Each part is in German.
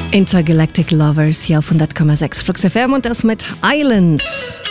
Intergalactic Lovers hier auf 100,6 Flux FM und das mit Islands.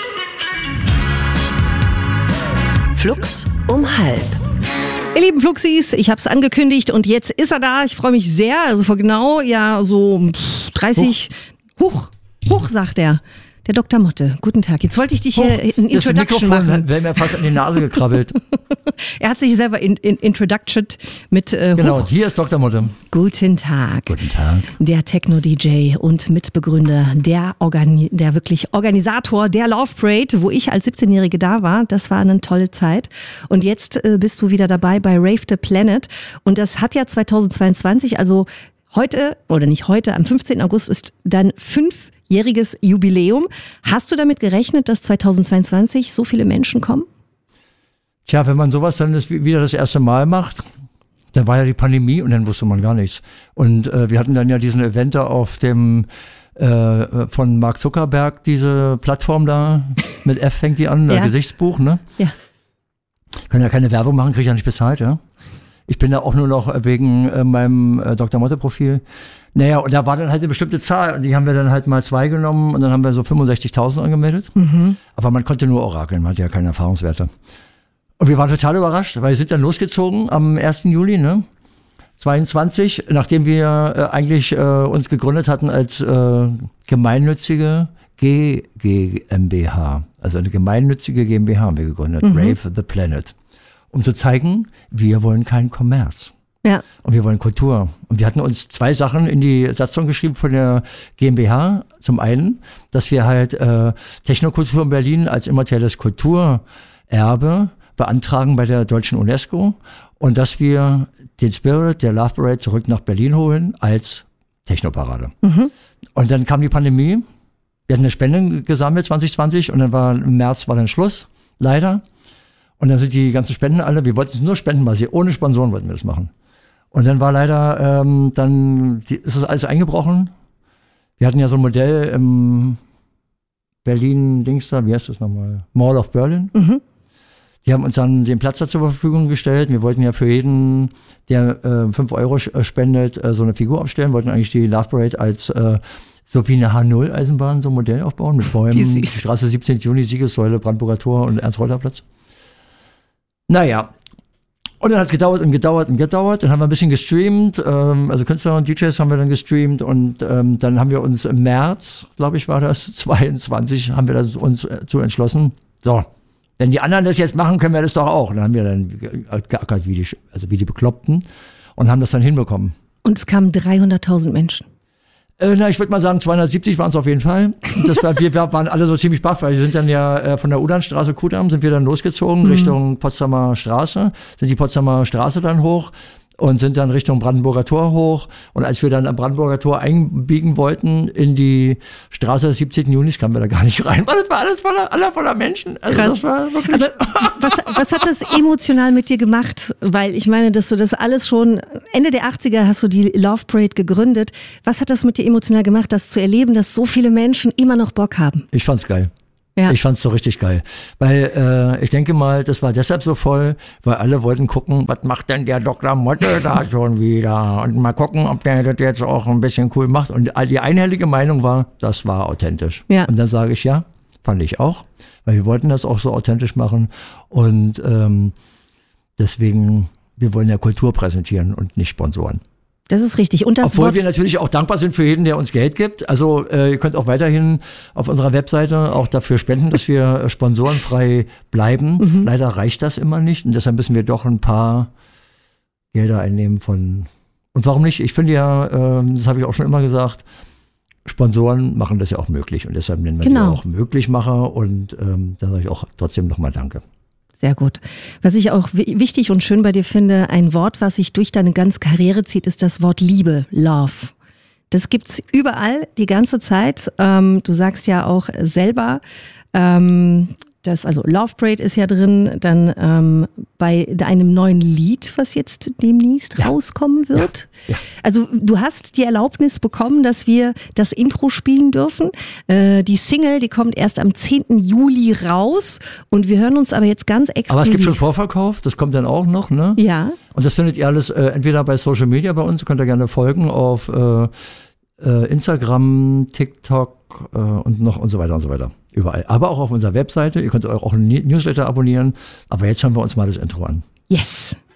Flux um halb. Ihr lieben Fluxis, ich habe es angekündigt und jetzt ist er da. Ich freue mich sehr. Also vor genau, so 30... Huch, sagt er. Der Dr. Motte, guten Tag. Jetzt wollte ich dich hier in Introduction machen. Das wäre mir fast an die Nase gekrabbelt. Er hat sich selber in Introduction mit Genau, hier ist Dr. Motte. Guten Tag. Guten Tag. Der Techno-DJ und Mitbegründer, der wirklich Organisator der Love Parade, wo ich als 17-Jährige da war. Das war eine tolle Zeit. Und jetzt bist du wieder dabei bei Rave the Planet. Und das hat ja 2022, also heute, oder nicht heute, am 15. August ist dann 5-jähriges Jubiläum. Hast du damit gerechnet, dass 2022 so viele Menschen kommen? Tja, wenn man sowas dann wieder das erste Mal macht, dann war ja die Pandemie und dann wusste man gar nichts. Und wir hatten dann ja diesen Event da auf dem von Mark Zuckerberg, diese Plattform da, mit F fängt die an, ja. Gesichtsbuch, ne? Ja. Kann ja keine Werbung machen, kriege ja nicht bezahlt, ja? Ich bin da auch nur noch wegen meinem Dr. Motte-Profil. Naja, und da war dann halt eine bestimmte Zahl und die haben wir dann halt mal 2 genommen und dann haben wir so 65.000 angemeldet. Mhm. Aber man konnte nur orakeln, man hatte ja keine Erfahrungswerte. Und wir waren total überrascht, weil wir sind dann losgezogen am 1. Juli, ne? 22, nachdem wir eigentlich uns gegründet hatten als gemeinnützige GmbH. Also eine gemeinnützige GmbH haben wir gegründet, Rave the Planet. Um zu zeigen, wir wollen keinen Kommerz. Ja. Und wir wollen Kultur. Und wir hatten uns 2 Sachen in die Satzung geschrieben von der GmbH. Zum einen, dass wir halt Technokultur in Berlin als immaterielles Kulturerbe beantragen bei der deutschen UNESCO und dass wir den Spirit der Love Parade zurück nach Berlin holen als Technoparade. Mhm. Und dann kam die Pandemie. Wir hatten eine Spende gesammelt 2020 und dann im März war dann Schluss, leider. Und dann sind die ganzen Spenden alle, wir wollten es nur spendenbasiert, ohne Sponsoren wollten wir das machen. Und dann war leider, ist das alles eingebrochen. Wir hatten ja so ein Modell im Berlin-Dings da, wie heißt das nochmal? Mall of Berlin. Mhm. Die haben uns dann den Platz da zur Verfügung gestellt. Wir wollten ja für jeden, der 5 Euro spendet, so eine Figur aufstellen. Wollten eigentlich die Love Parade als so wie eine H0-Eisenbahn so ein Modell aufbauen mit Bäumen. Straße 17. Juni, Siegessäule, Brandenburger Tor und Ernst-Reuter-Platz. Naja, und dann hat es gedauert. Dann haben wir ein bisschen gestreamt. Also Künstler und DJs haben wir dann gestreamt. Und dann haben wir uns im März, glaube ich war das, 22, haben wir das uns zu entschlossen. So. Wenn die anderen das jetzt machen, können wir das doch auch. Und dann haben wir dann geackert wie die Bekloppten und haben das dann hinbekommen. Und es kamen 300.000 Menschen. Ich würde mal sagen, 270 waren es auf jeden Fall. Wir waren alle so ziemlich baff, weil wir sind dann ja von der Udannstraße, Kudamm, sind wir dann losgezogen Richtung Potsdamer Straße, sind die Potsdamer Straße dann hoch und sind dann Richtung Brandenburger Tor hoch. Und als wir dann am Brandenburger Tor einbiegen wollten in die Straße des 17. Junis, kamen wir da gar nicht rein, weil das war alles voller Menschen. Also krass. Das war wirklich. Aber was hat das emotional mit dir gemacht? Weil ich meine, dass du das alles schon, Ende der 80er hast du die Love Parade gegründet. Was hat das mit dir emotional gemacht, das zu erleben, dass so viele Menschen immer noch Bock haben? Ich fand's geil. Ja. Ich fand's so richtig geil. Weil ich denke mal, das war deshalb so voll, weil alle wollten gucken, was macht denn der Dr. Motte da schon wieder? Und mal gucken, ob der das jetzt auch ein bisschen cool macht. Und die einhellige Meinung war, das war authentisch. Ja. Und dann sage ich, ja, fand ich auch. Weil wir wollten das auch so authentisch machen. Und deswegen, wir wollen ja Kultur präsentieren und nicht Sponsoren. Das ist richtig. Und das Obwohl wir natürlich auch dankbar sind für jeden, der uns Geld gibt. Also ihr könnt auch weiterhin auf unserer Webseite auch dafür spenden, dass wir sponsorenfrei bleiben. Mhm. Leider reicht das immer nicht und deshalb müssen wir doch ein paar Gelder einnehmen von... Und warum nicht? Ich finde ja, das habe ich auch schon immer gesagt, Sponsoren machen das ja auch möglich und deshalb nennen wir die auch Möglichmacher und da sage ich auch trotzdem nochmal Danke. Sehr gut. Was ich auch wichtig und schön bei dir finde, ein Wort, was sich durch deine ganze Karriere zieht, ist das Wort Liebe, Love. Das gibt's überall die ganze Zeit. Du sagst ja auch selber, also Love Parade ist ja drin, dann bei einem neuen Lied, was jetzt demnächst rauskommen wird. Ja. Ja. Also du hast die Erlaubnis bekommen, dass wir das Intro spielen dürfen. Die Single, die kommt erst am 10. Juli raus und wir hören uns aber jetzt ganz exklusiv. Aber es gibt schon Vorverkauf, das kommt dann auch noch, ne? Ja. Und das findet ihr alles entweder bei Social Media bei uns, könnt ihr gerne folgen auf Instagram, TikTok und noch und so weiter und so weiter. Überall. Aber auch auf unserer Webseite. Ihr könnt auch einen Newsletter abonnieren. Aber jetzt schauen wir uns mal das Intro an. Yes!